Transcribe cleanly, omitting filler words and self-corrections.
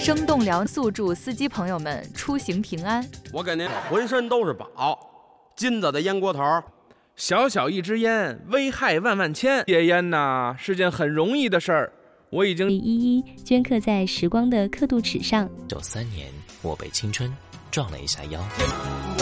生动聊速祝司机朋友们出行平安。 我给您浑身都是宝，金子的烟锅头。 小小一支烟，危害万万千。戒烟呐是件很容易的事儿，我已经一一镌刻在时光的刻度尺上。 93年，我被青春撞了一下腰。